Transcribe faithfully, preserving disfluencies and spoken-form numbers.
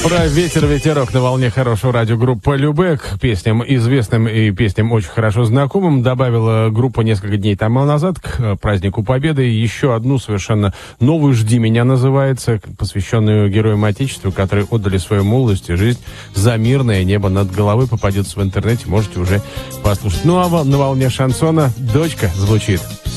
Про ветер, ветерок на волне хорошего радио группа Любэ к песням известным и песням очень хорошо знакомым добавила группа несколько дней тому назад к празднику Победы еще одну совершенно новую «Жди меня» называется, посвященную героям Отечества, которые отдали свою молодость и жизнь за мирное небо над головой. Попадется в интернете, можете уже послушать. Ну а на волне шансона «Дочка» звучит.